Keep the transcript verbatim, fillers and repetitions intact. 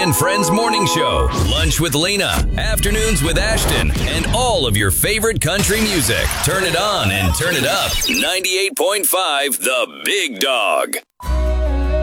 and Friends Morning Show, Lunch with Lena, Afternoons with Ashton, and all of your favorite country music. Turn it on and turn it up. ninety-eight point five The Big Dog.